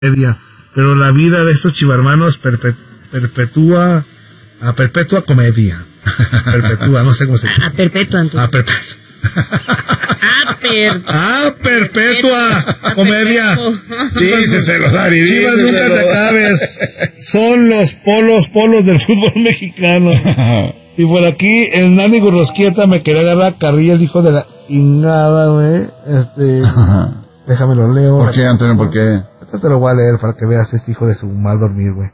pero la vida de estos chivarmanos perpetúa comedia. Perpetúa, no sé cómo se dice. A perpetua, entonces. Perpetua comedia. Díceselo, Dari. Chivas, nunca te acabes. Son los polos del fútbol mexicano. Y por aquí, el Nani Gurrosquieta me quería agarrar carrilla, el hijo de la ingada, güey. Déjame lo leo. ¿Por qué, Antonio? ¿Por qué? Esto te lo voy a leer para que veas este hijo de su mal dormir, güey.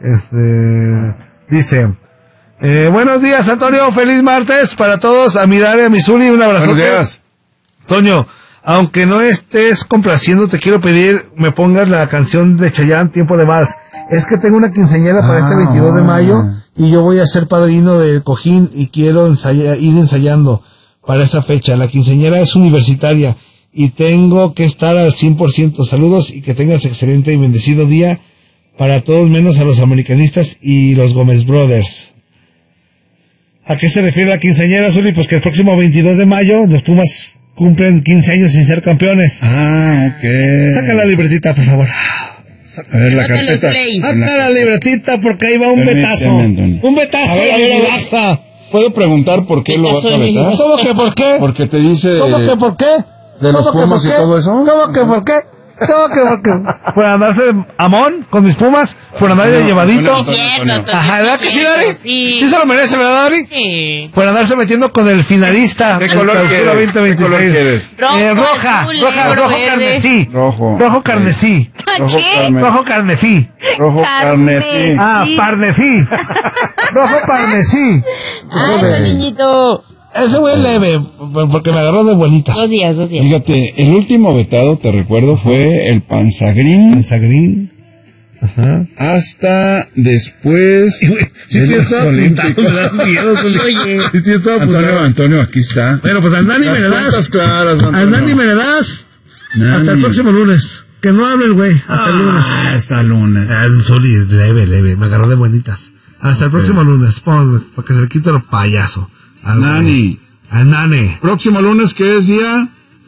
Dice... buenos días, Antonio, feliz martes para todos, a mi Daria, a mi Zuli, un abrazo. Buenos días. Toño, aunque no estés complaciendo, te quiero pedir, me pongas la canción de Chayanne, Tiempo de Vals. Es que tengo una quinceañera para este 22 de mayo, y yo voy a ser padrino del Cojín, y quiero ir ensayando para esa fecha. La quinceañera es universitaria, y tengo que estar al 100%. Saludos, y que tengas excelente y bendecido día para todos, menos a los americanistas y los Gómez Brothers. ¿A qué se refiere la quinceañera, Zuli? Pues que el próximo 22 de mayo los Pumas cumplen 15 años sin ser campeones. Ok. Saca la libretita, por favor. A ver, la carpeta. Saca la libretita porque ahí va un betazo. Un betazo. A ver, Barça. ¿Puedo preguntar por qué lo vas a vetar? ¿Cómo que por qué? Porque te dice... ¿Cómo que por qué? ¿De los Pumas y todo eso? ¿Cómo que por qué? Por andarse amón con mis Pumas, por andar de llevadito. Ajá, ¿verdad que sí, Dari? Sí. ¿Sí se lo merece, verdad, Dari? Sí. Por andarse metiendo con el finalista. ¿Qué color quieres? 2026. ¿Qué color quieres? Rojo carmesí. Rojo carmesí. Rojo carmesí. Rojo carmesí. Parnesí. Rojo parnesí. Ay, niñito. Ese güey leve, porque me agarró de buenitas. 2 días. Fíjate, el último vetado, te recuerdo, fue el Panzagrín. Panzagrín. Ajá. Hasta después de los Olímpicos. Me das miedo, Oye. Antonio, aquí está. Pero pues al Nani me le das. Claras, Al Nani me le das. Hasta el próximo lunes. Que no hable el güey. Hasta el lunes. Hasta lunes. El Zuli es leve. Me agarró de buenitas. Hasta el próximo lunes. Ponle, para que se le quite lo payaso. Al Nani. Próximo lunes, ¿qué es día?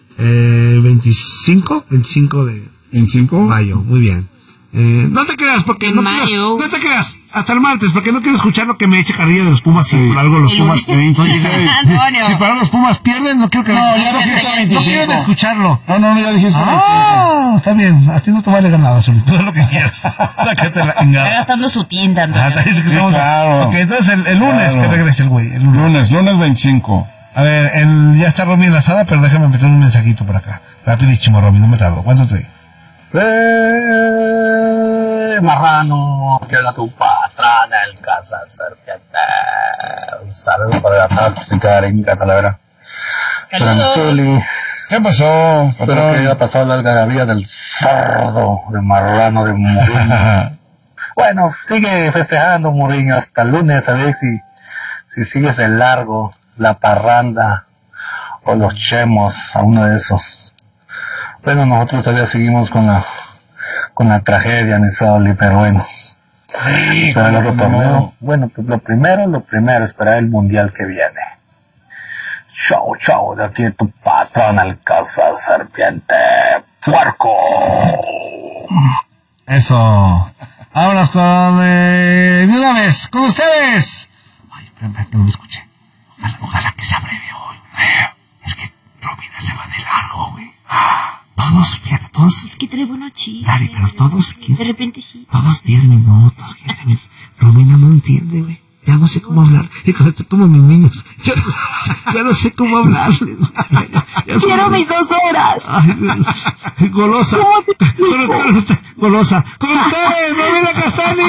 25 de 25 mayo. Muy bien. No te creas, porque no te creas. Hasta el martes, porque no quiero escuchar lo que me eche carrilla de los Pumas. Si por algo los Pumas Antonio. si para los Pumas pierden, no quiero que no quiero escucharlo. No, ya dijiste. Está bien. A ti no te vale ganado, Zuli. Todo lo que quieras. Está gastando su tinta, Antonio. Claro. Ok, entonces el lunes que regrese el güey. Lunes 25. A ver, ya está Romy enlazada, pero déjame meter un mensajito por acá. Rapidísimo, Romy, no me tardo. ¿Cuánto te? Marrano, que era tu patrona, el casa serpiente. Un saludo para la tóxica Arenica Talavera. Saludos. ¿Qué pasó, Espero que haya pasado la algarabía del sordo de Marrano de Mourinho. Bueno, sigue festejando Mourinho hasta el lunes, a ver si sigues de largo la parranda o los chemos, a uno de esos. Bueno, nosotros todavía seguimos con la tragedia, mi Sauli, pero bueno. Para el otro torneo. Bueno, pues lo primero, esperar el mundial que viene. Chau, de aquí tu patrón, el casa serpiente, puerco. Eso. Vámonos con, de una vez, con ustedes. Ay, espérame, que no me escuché. Ojalá que se abrevie hoy. Es que Romina se va de largo, güey. Todos, fíjate, todos. Es que trae buenos chistes. Dari, pero todos 15. De repente sí. Todos 10 minutos, 15 minutos. Romina no entiende, güey. Ya no sé cómo hablar. Y cuando estoy como mis niños. Ya no sé cómo hablarles. Quiero mis 2 horas. Ay, golosa. Golosa. Con ustedes, Romina Castani.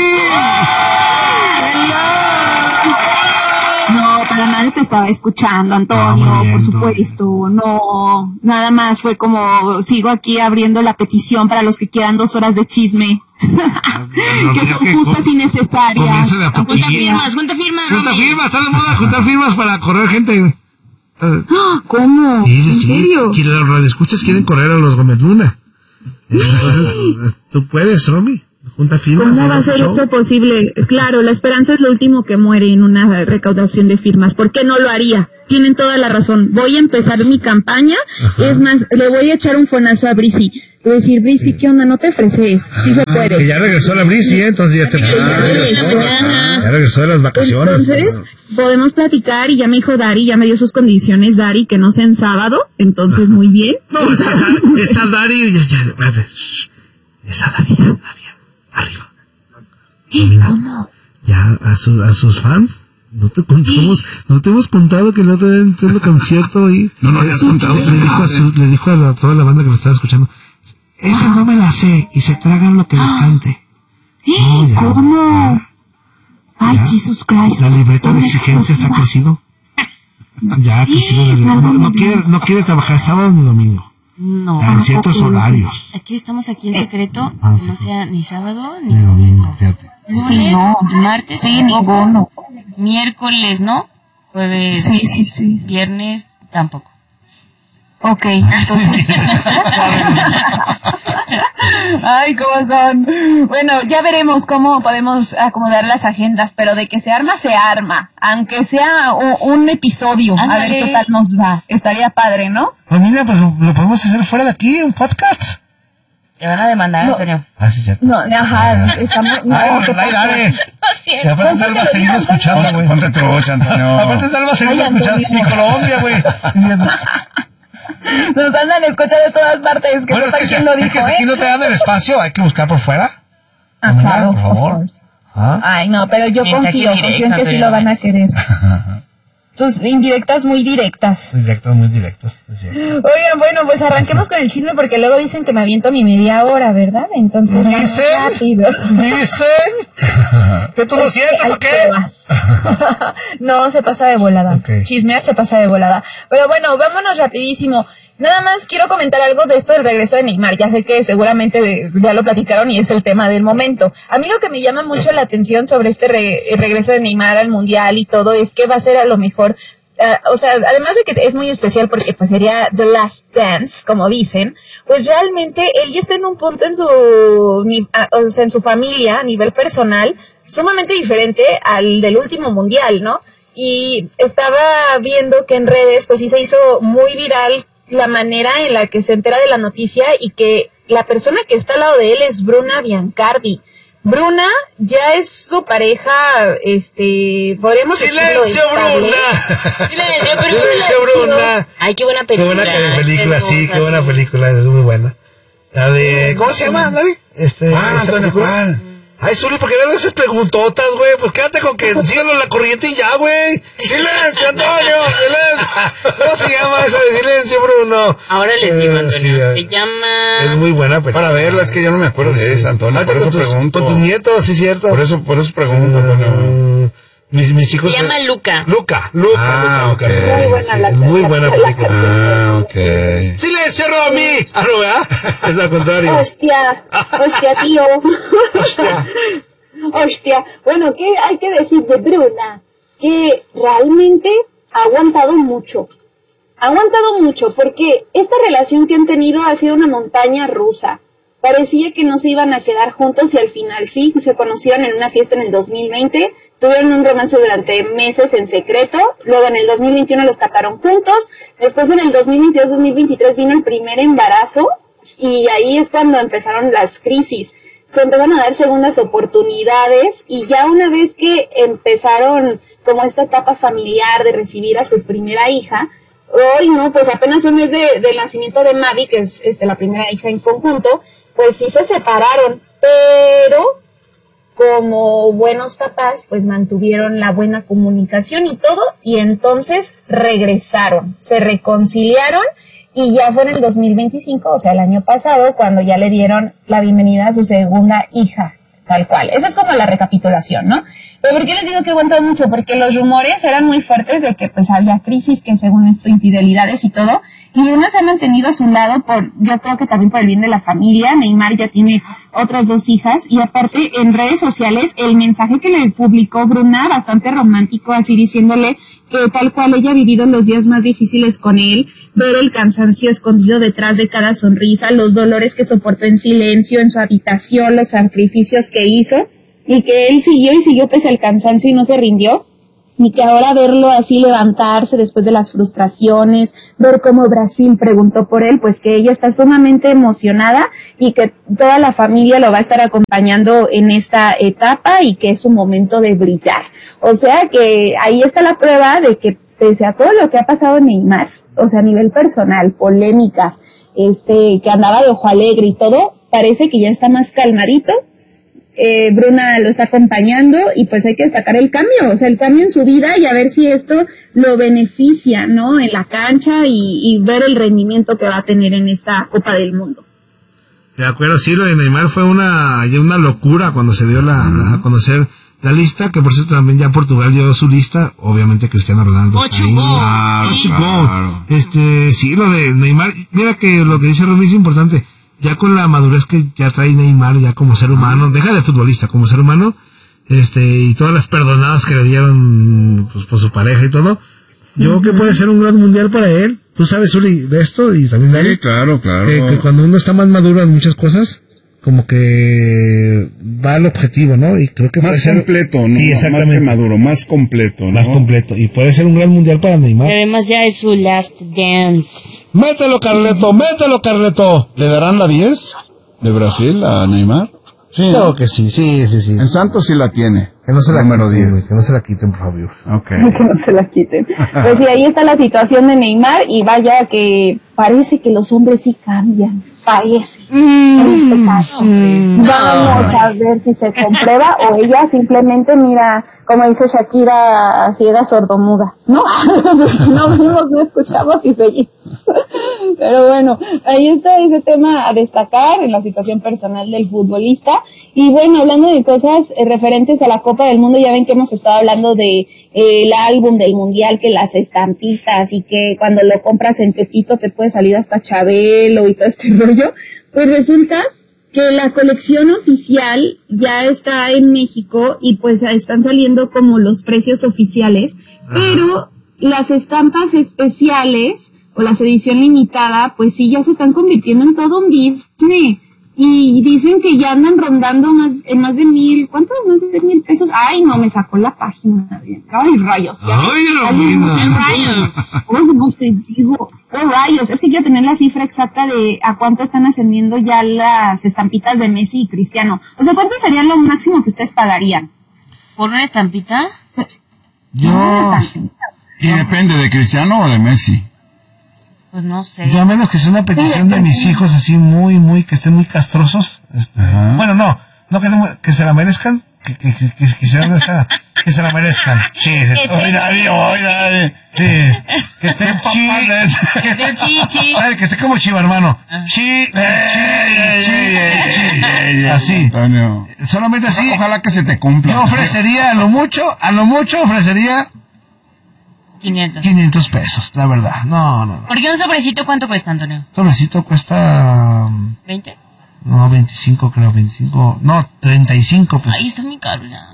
No, para nadie te estaba escuchando, Antonio, por supuesto. No, nada más fue como, sigo aquí abriendo la petición para los que quieran 2 horas de chisme. Que son justas y necesarias. Junta firmas, está de moda juntar firmas para correr gente. ¿Cómo? Sí, ¿En serio? Que los radioescuchas quieren correr a los Gómez Luna. Entonces, tú puedes, Romy. junta firmas. ¿Cómo va a ser eso posible? Claro, la esperanza es lo último que muere en una recaudación de firmas. ¿Por qué no lo haría? Tienen toda la razón. Voy a empezar mi campaña. Ajá. Es más, le voy a echar un fonazo a Brisi. Voy a decir, Brisi, ¿qué onda? No te ofreces. Sí se puede. Que ya regresó la Brisi, entonces ya te ya regresó de las vacaciones. Entonces, podemos platicar y ya me dijo Dari, ya me dio sus condiciones Dari, que no sea en sábado. Entonces, muy bien. No, está Dari, esa Dari ya, arriba. ¿Cómo? Ya, a sus fans. No te hemos contado que no te den el concierto y... No le has contado. Le dijo a toda la banda que me estaba escuchando, esa no me la sé, y se tragan lo que les cante. ¿Cómo? Ay, Jesus Christ. La libreta de exigencias ha crecido. Ya ha crecido la libreta. No quiere trabajar sábado ni domingo. No. En ciertos horarios. Aquí estamos en secreto, no sea ni sábado ni domingo. Fíjate. Lunes, martes, ninguno. Miércoles, ¿no? Jueves, sí. Viernes, tampoco. Ok, entonces. Ay, cómo son. Bueno, ya veremos cómo podemos acomodar las agendas, pero de que se arma, se arma. Aunque sea un episodio, a ver qué tal nos va. Estaría padre, ¿no? Pues mira, pues lo podemos hacer fuera de aquí, un podcast. Te van a demandar, Antonio. Sí, cierto. No, estamos... Dale. Y aparte Salva a seguir escuchando, güey. Ponte trucha, Antonio. Aparte Salva a seguir escuchando. Y Colombia, güey. Nos andan escuchando de todas partes. Bueno, es que si aquí no te dan el espacio, hay que buscar por fuera. Claro, por favor. Ay, no, pero yo confío en que sí lo van a querer. Tus indirectas muy directas. Muy directas, es cierto. Oigan, bueno, pues arranquemos con el chisme porque luego dicen que me aviento mi media hora, ¿verdad? Entonces, ¿Dicen? ¿Que tú lo sientes o qué? No, se pasa de volada. Okay. Chismear se pasa de volada. Pero bueno, vámonos rapidísimo. Nada más quiero comentar algo de esto del regreso de Neymar. Ya sé que seguramente ya lo platicaron y es el tema del momento. A mí lo que me llama mucho la atención sobre este regreso de Neymar al Mundial y todo es que va a ser a lo mejor, o sea, además de que es muy especial porque pues sería The Last Dance, como dicen, pues realmente él ya está en un punto en su familia, a nivel personal, sumamente diferente al del último Mundial, ¿no? Y estaba viendo que en redes pues sí se hizo muy viral la manera en la que se entera de la noticia y que la persona que está al lado de él es Bruna Biancardi. Bruna ya es su pareja, podríamos decirlo. ¡Silencio, Bruna! ¡Silencio, Bruna! Ay, qué buena película. Qué buena película, sí, qué buena película, es muy buena. La de, ¿cómo se llama, David? Antonio, ¿cuál? Ay, Zuli, ¿por qué no le haces preguntotas, güey? Pues quédate con que síguelo la corriente y ya, güey. ¡Silencio, Antonio! ¡Silencio! ¿Cómo se llama eso de silencio, Bruno? Ahora les digo, Antonio. Se llama... Es muy buena película. Para verla, es que yo no me acuerdo de esa, Antonio. Por eso pregunto. Con tus nietos, sí, cierto. Por eso pregunto, Antonio. Mis hijos... Se llama Luca. Luca. Okay. Muy buena muy buena película. Okay. ¡Silencio, Romy! No, ¿verdad? Es al contrario. Hostia, tío. Hostia. Bueno, ¿qué hay que decir de Bruna? Que realmente ha aguantado mucho. Porque esta relación que han tenido ha sido una montaña rusa. Parecía que no se iban a quedar juntos y al final sí, se conocieron en una fiesta en el 2020, tuvieron un romance durante meses en secreto, luego en el 2021 los taparon juntos, después en el 2022-2023 vino el primer embarazo y ahí es cuando empezaron las crisis. Se empezaron a dar segundas oportunidades y ya una vez que empezaron como esta etapa familiar de recibir a su primera hija, hoy no, pues apenas un mes del nacimiento de Mavi, que es la primera hija en conjunto, pues sí se separaron, pero como buenos papás, pues mantuvieron la buena comunicación y todo, y entonces regresaron, se reconciliaron, y ya fue en el 2025, o sea, el año pasado, cuando ya le dieron la bienvenida a su segunda hija, tal cual. Esa es como la recapitulación, ¿no? Pero ¿por qué les digo que aguantó mucho? Porque los rumores eran muy fuertes de que pues había crisis, que según esto infidelidades y todo, y Bruna se ha mantenido a su lado yo creo que también por el bien de la familia. Neymar ya tiene otras 2 hijas, y aparte en redes sociales el mensaje que le publicó Bruna, bastante romántico, así diciéndole que tal cual ella ha vivido los días más difíciles con él, ver el cansancio escondido detrás de cada sonrisa, los dolores que soportó en silencio en su habitación, los sacrificios que hizo, y que él siguió y siguió pese al cansancio y no se rindió. Y que ahora verlo así levantarse después de las frustraciones, ver cómo Brasil preguntó por él, pues que ella está sumamente emocionada y que toda la familia lo va a estar acompañando en esta etapa y que es su momento de brillar. O sea que ahí está la prueba de que pese a todo lo que ha pasado en Neymar, o sea, a nivel personal, polémicas, que andaba de ojo alegre y todo, parece que ya está más calmadito. Bruna lo está acompañando y pues hay que destacar el cambio, o sea, el cambio en su vida y a ver si esto lo beneficia, ¿no? En la cancha y ver el rendimiento que va a tener en esta Copa del Mundo. De acuerdo, sí, lo de Neymar fue una locura cuando se dio a conocer la lista, que por cierto también ya Portugal dio su lista, obviamente Cristiano Ronaldo está ahí. Claro. Sí, lo de Neymar, mira que lo que dice Rumi es importante. Ya con la madurez que ya trae Neymar, ya como ser humano, deja de futbolista, como ser humano, y todas las perdonadas que le dieron, pues, por su pareja y todo, yo creo que puede ser un gran mundial para él. Tú sabes, Uli, de esto, y también Dani. Sí, claro. Que cuando uno está más maduro en muchas cosas, como que va al objetivo, ¿no? Y creo que más completo, ¿no? Sí, más que maduro, más completo, ¿no? Más completo. Y puede ser un gran mundial para Neymar. Además ya es su last dance. Mételo, Carleto. ¿Le darán la 10 de Brasil a Neymar? Sí, creo que sí. En Santos sí la tiene. Que no se la número quiten, 10. Güey, que no se la quiten, por favor. Okay. Que no se la quiten. Pues sí, ahí está la situación de Neymar y vaya que parece que los hombres sí cambian. Parece. En este caso. Vamos a ver si se comprueba o ella simplemente mira, como dice Shakira, ciega sordomuda, ¿no? No vimos, no escuchamos y seguimos. Pero bueno, ahí está ese tema a destacar en la situación personal del futbolista. Y bueno, hablando de cosas referentes a la Copa del Mundo, ya ven que hemos estado hablando de el álbum del Mundial, que las estampitas y que cuando lo compras en Tepito te puede salir hasta Chabelo y todo este rollo. Pues resulta que la colección oficial ya está en México y pues están saliendo como los precios oficiales, pero las estampas especiales o las edición limitada, pues sí, ya se están convirtiendo en todo un business. Y dicen que ya andan rondando más de 1,000, ¿cuántos? Más de 1,000 pesos. Ay, no, me sacó la página. Ay, rayos. Rayos. Ay, no te digo. Ay, rayos. Es que quiero tener la cifra exacta de a cuánto están ascendiendo ya las estampitas de Messi y Cristiano. O sea, ¿cuánto sería lo máximo que ustedes pagarían? ¿Por una estampita? Y depende de Cristiano o de Messi. Pues no sé. Yo a menos que sea una petición de mis hijos así muy, que estén muy castrosos. Bueno, no que se la merezcan, que se la merezcan. Sí, que estén que esté como Chiva, hermano. Así. Antonio. Solamente así. Ojalá que se te cumpla. Yo ofrecería a lo mucho ofrecería 500 pesos, la verdad. No. ¿Porque un sobrecito cuánto cuesta, Antonio? Un sobrecito cuesta... ¿20? No, 25 creo, 25... No, 35 pesos. Ahí está mi caro ya.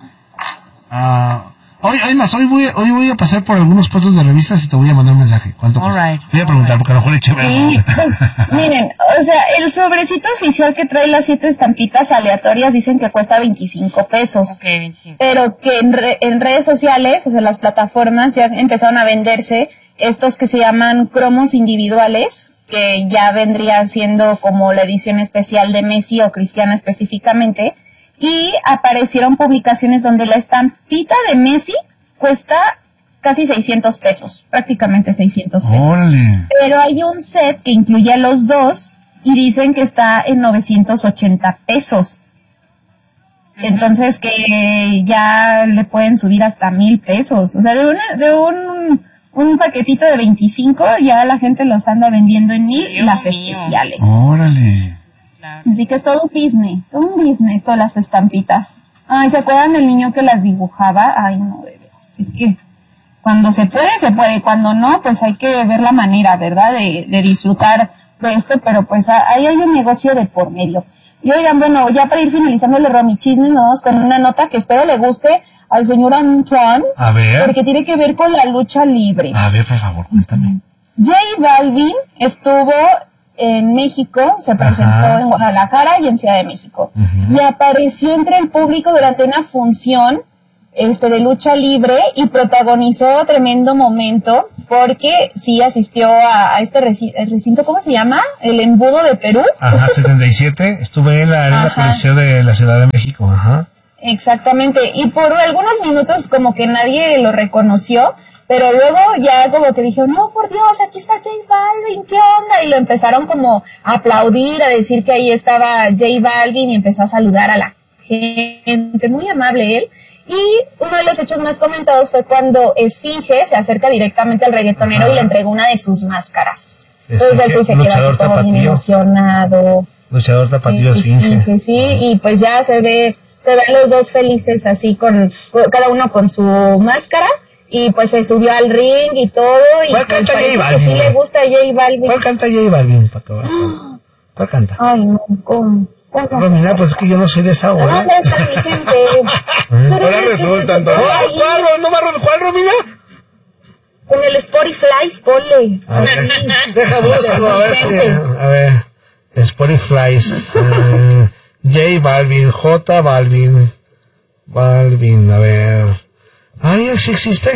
Hoy voy a pasar por algunos puestos de revistas y te voy a mandar un mensaje. ¿Cuánto cuesta? Voy a preguntar, porque a lo mejor eché Sí, pues, miren, o sea, el sobrecito oficial que trae las 7 estampitas aleatorias dicen que cuesta 25 pesos. Ok, 25. Pero que en redes sociales, o sea, las plataformas ya empezaron a venderse estos que se llaman cromos individuales, que ya vendrían siendo como la edición especial de Messi o Cristiano específicamente. Y aparecieron publicaciones donde la estampita de Messi cuesta casi 600 pesos, prácticamente 600 pesos. ¡Órale! Pero hay un set que incluye a los dos y dicen que está en 980 pesos. Entonces que ya le pueden subir hasta 1,000 pesos. O sea, de un paquetito de 25 ya la gente los anda vendiendo en 1,000 las especiales. ¡Órale! Así que es todo un business, todas las estampitas. Ay, ¿se acuerdan del niño que las dibujaba? Ay, no, de veras. Es que cuando se puede. Cuando no, pues hay que ver la manera, ¿verdad? De disfrutar de esto, pero pues ahí hay un negocio de por medio. Y oigan, bueno, ya para ir finalizando el romichismo, nos vamos con una nota que espero le guste al señor Antoine. A ver. Porque tiene que ver con la lucha libre. A ver, por favor, cuéntame. J Balvin estuvo en México, se presentó en Guadalajara y en Ciudad de México. Y apareció entre el público durante una función de lucha libre y protagonizó tremendo momento porque sí asistió a este recinto, ¿cómo se llama? El Embudo de Perú. Ajá, 77, estuve en la Arena Coliseo de la Ciudad de México, ajá. Exactamente, y por algunos minutos como que nadie lo reconoció, pero luego ya como que dijeron, no, por Dios, aquí está J Balvin, ¿qué onda? Y lo empezaron como a aplaudir, a decir que ahí estaba J Balvin y empezó a saludar a la gente, muy amable él. Y uno de los hechos más comentados fue cuando Esfinge se acerca directamente al reggaetonero y le entregó una de sus máscaras. Entonces él se queda así como bien emocionado. Luchador tapatío Esfinge. Sí, y pues ya se ven los dos felices así con cada uno con su máscara. Y pues se subió al ring y todo. Y ¿cuál canta J Balvin? Que sí le gusta a J Balvin. ¿Cuál canta J Balvin, Pato? ¿Cuál canta? Ay, no, ¿cómo? Romina, pues es que yo no soy de esa hora. Ahora resulta, Antonio. ¿Cuál, Romina? Con el Spotify, ponle. Deja busco, a ver. Spotify. J Balvin, J Balvin, a ver. Ay, sí existe.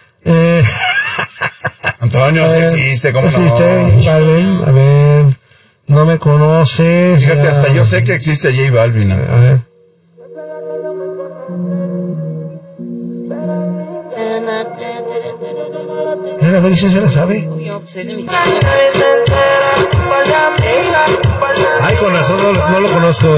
Antonio, sí existe, ¿cómo no? Existe, Balvin, a ver. No me conoces. Fíjate, hasta yo sé que existe J Balvin. A ver. A ver si se la sabe. Ay, con razón no lo conozco.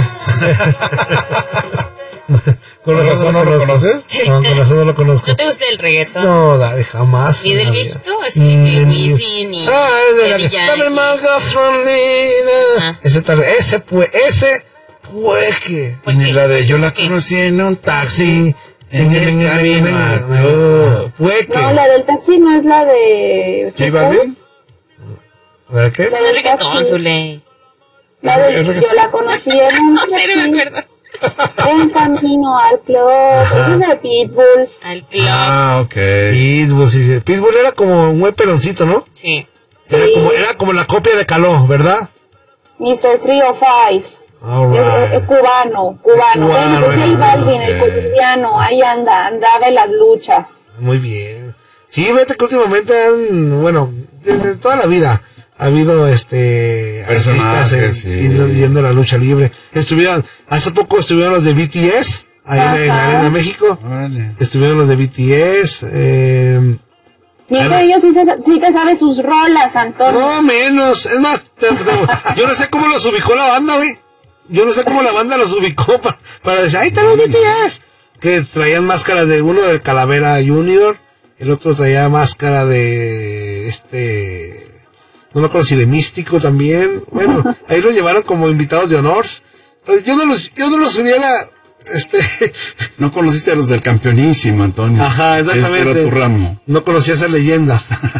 ¿Con razón no lo conoces? No, con razón no lo conozco. ¿No te gusta el reggaetón? No, dale, jamás. ¿Ni del viejito? Así que Wisin y es de la dame más gasolina. Ese pueque. Ni la de yo la conocí en un taxi. En el camino. Pueque. No, la del taxi no es la de... ¿J Balvin? ¿Verdad qué? No es reggaetón, Zule. La de yo la conocí en un taxi. No me acuerdo. En camino al club. Es de Pitbull. Al club. Ah, ok. Pitbull, sí. Pitbull era como un buen peloncito, ¿no? Sí. Era como la copia de Caló, ¿verdad? Mr. 305. Es cubano. Bueno, pues J Balvin, el colombiano, ahí andaba en las luchas. Muy bien. Sí, vete que últimamente desde toda la vida ha habido personajes yendo a la lucha libre. Hace poco estuvieron los de BTS ahí en la Arena México. Órale. Estuvieron los de BTS. Y entre ellos sí te sabes sus rolas, Antonio. No menos, es más, yo no sé cómo los ubicó la banda, güey. Yo no sé cómo la banda los ubicó para decir, ahí están los BTS. Que traían máscaras de uno del Calavera Junior, el otro traía máscara de no me acuerdo si de Místico también. Bueno, ahí los llevaron como invitados de honor. Pero yo no los hubiera No conociste a los del campeonísimo, Antonio. Ajá, exactamente. Este era tu ramo. No conocía esas leyendas.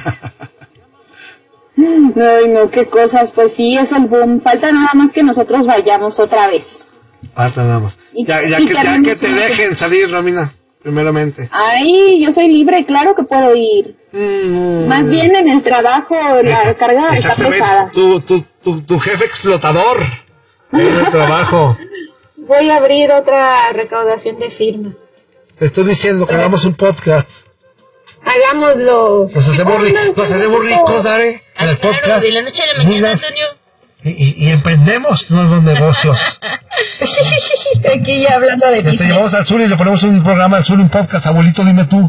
Ay, no, qué cosas. Pues sí, es el boom. Falta nada más que nosotros vayamos otra vez. Falta nada más. Ya que te dejen salir, Romina, primeramente. Ay, yo soy libre, claro que puedo ir. Más bien en el trabajo, la carga está pesada. Tu jefe explotador en el trabajo. Voy a abrir otra recaudación de firmas. Te estoy diciendo que hagamos un podcast. Hagámoslo. Nos hacemos ricos, Dare, en el podcast. De la noche a la mañana, Antonio. Y emprendemos nuevos negocios. Aquí ya hablando de business. Te llevamos al sur y le ponemos un programa al sur, un podcast. Abuelito, dime tú.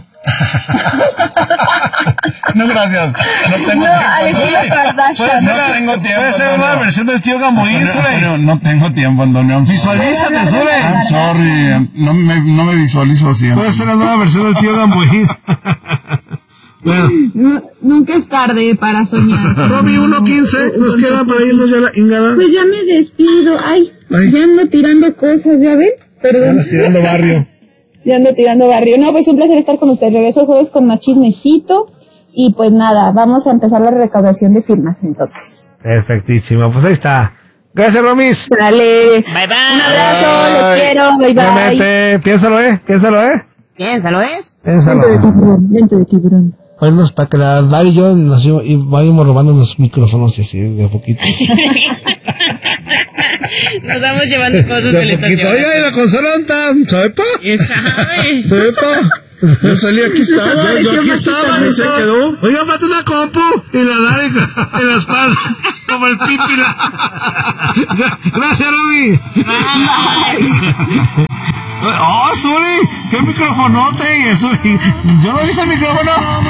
No, gracias. No tengo tiempo. Puede ser una versión del tío Gamboín, Zule. No tengo tiempo, Antonio. Visualízate, Zule. I'm sorry. No me visualizo así. Puede ser la nueva versión del tío Gamboín. Bueno. Nunca es tarde para soñar. Romy 1:15, nos queda para irnos ya la ingada. Pues ya me despido. Ay. Ya ando tirando cosas, ¿ya ven? Perdón. Ya ando tirando barrio. No, pues un placer estar con ustedes. Regreso el jueves con más chismecito. Y pues nada, vamos a empezar la recaudación de firmas entonces. Perfectísimo. Pues ahí está. Gracias, Romis. Dale. Bye, bye. Un abrazo, los quiero. Bye, bye. Realmente, piénsalo, Piénsalo. Lente de tiburón. Bueno, para que la Dar y yo nos vayamos robando los micrófonos así, de a poquito. Nos vamos llevando cosas de la estación. Oiga, ¿y la consolanta? ¿Sepa? ¿Sepa? Yo salí, aquí estaba. Yo aquí estaba, y se quedó. Oiga, mate una compu y la Dar en la espalda, como el pípila. Gracias, Rumi. Oh, Suri, qué microfonote. Yo no hice el micrófono.